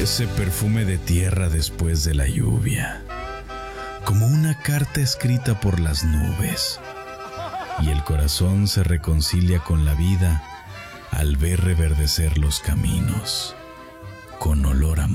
ese perfume de tierra después de la lluvia, como una carta escrita por las nubes, y el corazón se reconcilia con la vida al ver reverdecer los caminos con olor a